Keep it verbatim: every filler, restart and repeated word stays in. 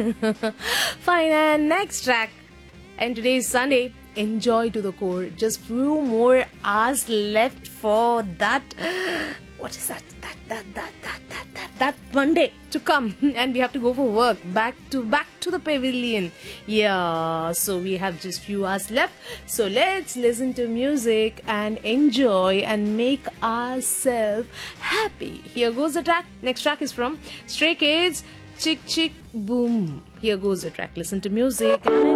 Fine, and next track. And today is Sunday. Enjoy to the core. Just few more hours left for that. What is that? That that that that that that that Monday to come, and we have to go for work. Back to back to the pavilion. Yeah. So we have just few hours left. So let's listen to music and enjoy and make ourselves happy. Here goes the track. Next track is from Stray Kids. Chick Chick Boom. Here goes the track. Listen to music and